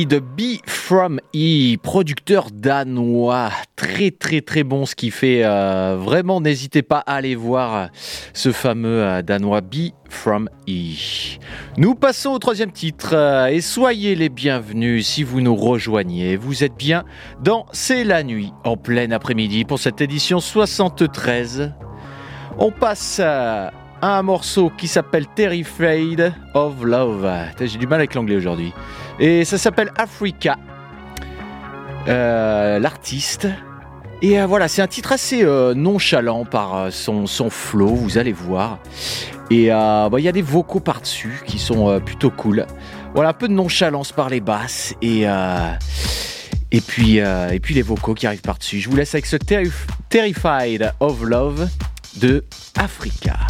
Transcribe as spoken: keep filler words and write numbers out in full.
de B from E, producteur danois, très très très bon ce qu'il fait, euh, vraiment n'hésitez pas à aller voir ce fameux euh, danois B from E. Nous passons au troisième titre euh, et soyez les bienvenus si vous nous rejoignez, vous êtes bien dans C'est la nuit en plein après-midi pour cette édition soixante-treize. On passe à un morceau qui s'appelle Terrified of Love. J'ai du mal avec l'anglais aujourd'hui. Et ça s'appelle Africa, euh, l'artiste. Et euh, voilà, c'est un titre assez euh, nonchalant par euh, son, son flow, vous allez voir. Et il euh, bah, y a des vocaux par-dessus qui sont euh, plutôt cool. Voilà, un peu de nonchalance par les basses. Et, euh, et, puis, euh, et puis les vocaux qui arrivent par-dessus. Je vous laisse avec ce Terrif- Terrified of Love de Africa.